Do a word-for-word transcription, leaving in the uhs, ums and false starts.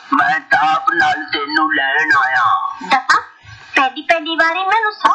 मैं ताप नाल तेनू लैण आया। दफा पहली पहली बारी मैनू